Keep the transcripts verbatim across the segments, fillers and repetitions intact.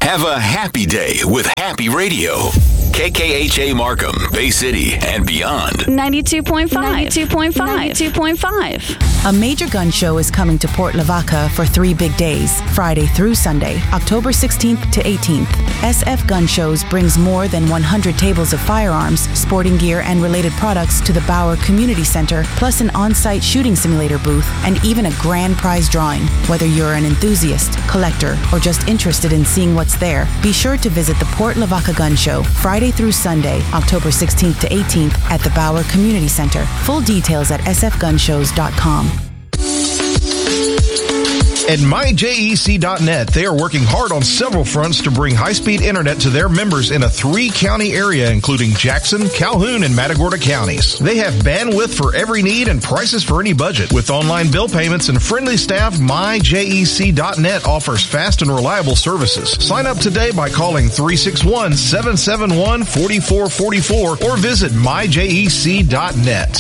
Have a happy day with Happy Radio. K K H A Markham, Bay City, and beyond. ninety-two point five. ninety-two point five. ninety-two point five. A major gun show is coming to Port Lavaca for three big days, Friday through Sunday, October sixteenth to eighteenth. S F Gun Shows brings more than one hundred tables of firearms, sporting gear, and related products to the Bauer Community Center, plus an on-site shooting simulator booth, and even a grand prize drawing. Whether you're an enthusiast, collector, or just interested in seeing what's there, be sure to visit the Port Lavaca Gun Show, Friday through Sunday, October sixteenth to eighteenth at the Bauer Community Center. Full details at s f gun shows dot com. At my J E C dot net, they are working hard on several fronts to bring high-speed internet to their members in a three-county area, including Jackson, Calhoun, and Matagorda counties. They have bandwidth for every need and prices for any budget. With online bill payments and friendly staff, my J E C dot net offers fast and reliable services. Sign up today by calling three six one, seven seven one, four four four four or visit my J E C dot net.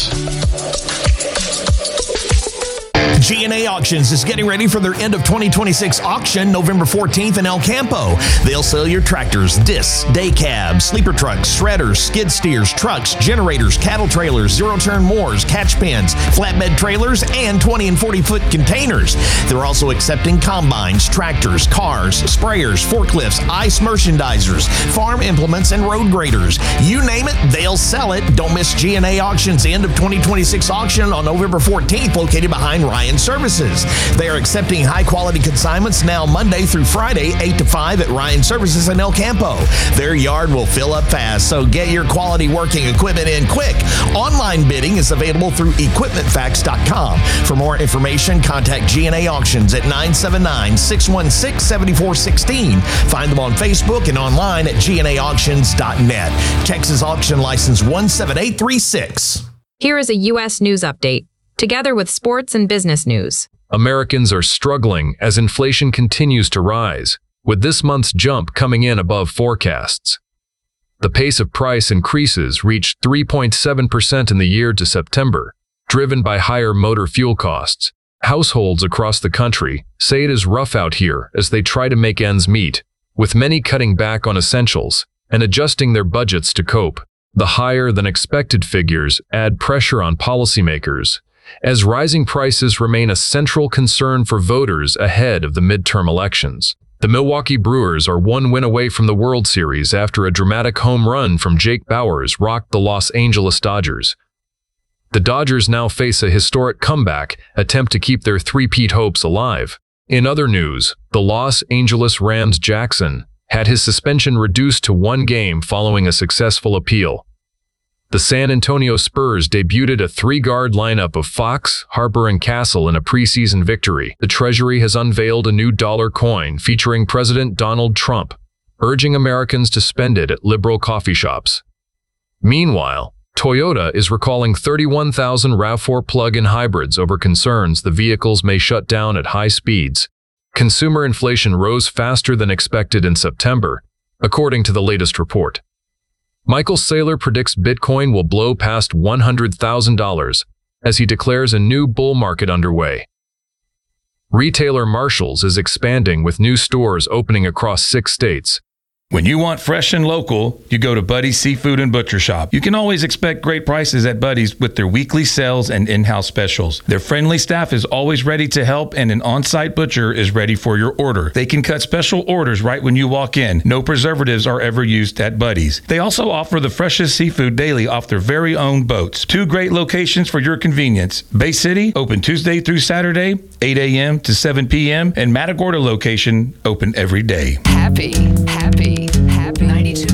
G and A Auctions is getting ready for their end of twenty twenty-six auction November fourteenth in El Campo. They'll sell your tractors, discs, day cabs, sleeper trucks, shredders, skid steers, trucks, generators, cattle trailers, zero-turn mowers, catch pens, flatbed trailers, and twenty and forty-foot containers. They're also accepting combines, tractors, cars, sprayers, forklifts, ice merchandisers, farm implements, and road graders. You name it, they'll sell it. Don't miss G and A Auctions end of twenty twenty-six auction on November fourteenth, located behind Ryan Services. They are accepting high-quality consignments now Monday through Friday, eight to five at Ryan Services in El Campo. Their yard will fill up fast, so get your quality working equipment in quick. Online bidding is available through equipment facts dot com. For more information, contact G and A Auctions at nine seven nine, six one six, seven four one six. Find them on Facebook and online at G and A auctions dot net. Texas Auction License one seven eight three six. Here is a U S news update, together with sports and business news. Americans are struggling as inflation continues to rise, with this month's jump coming in above forecasts. The pace of price increases reached three point seven percent in the year to September, driven by higher motor fuel costs. Households across the country say it is rough out here as they try to make ends meet, with many cutting back on essentials and adjusting their budgets to cope. The higher-than-expected figures add pressure on policymakers, as rising prices remain a central concern for voters ahead of the midterm elections. The Milwaukee Brewers are one win away from the World Series after a dramatic home run from Jake Bauers rocked the Los Angeles Dodgers. The Dodgers now face a historic comeback attempt to keep their three-peat hopes alive. In other news, the Los Angeles Rams' Jackson had his suspension reduced to one game following a successful appeal. The San Antonio Spurs debuted a three-guard lineup of Fox, Harper, and Castle in a preseason victory. The Treasury has unveiled a new dollar coin featuring President Donald Trump, urging Americans to spend it at liberal coffee shops. Meanwhile, Toyota is recalling thirty-one thousand RAV four plug-in hybrids over concerns the vehicles may shut down at high speeds. Consumer inflation rose faster than expected in September, according to the latest report. Michael Saylor predicts Bitcoin will blow past one hundred thousand dollars as he declares a new bull market underway. Retailer Marshalls is expanding with new stores opening across six states. When you want fresh and local, you go to Buddy's Seafood and Butcher Shop. You can always expect great prices at Buddy's with their weekly sales and in-house specials. Their friendly staff is always ready to help, and an on-site butcher is ready for your order. They can cut special orders right when you walk in. No preservatives are ever used at Buddy's. They also offer the freshest seafood daily off their very own boats. Two great locations for your convenience. Bay City, open Tuesday through Saturday, eight a.m. to seven p.m., and Matagorda location, open every day. Happy, happy, happy. ninety-two